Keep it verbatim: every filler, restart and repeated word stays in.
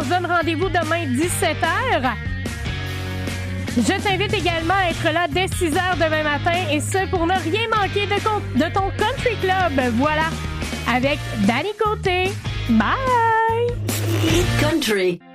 se donne rendez-vous demain dix-sept heures. Je t'invite également à être là dès six heures demain matin, et ce, pour ne rien manquer de, con- de ton Country Club. Voilà, avec Danny Côté. Bye! Hit Country.